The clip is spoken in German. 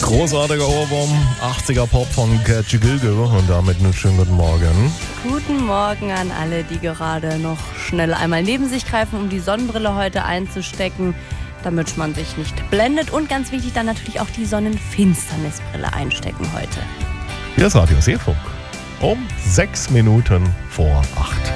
Großartiger Ohrwurm, 80er Pop von Catchy Gilge und damit einen schönen guten Morgen. Guten Morgen an alle, die gerade noch schnell einmal neben sich greifen, um die Sonnenbrille heute einzustecken, damit man sich nicht blendet. Und ganz wichtig, dann natürlich auch die Sonnenfinsternisbrille einstecken heute. Hier ist Radio Seefunk um 6 Minuten vor 8.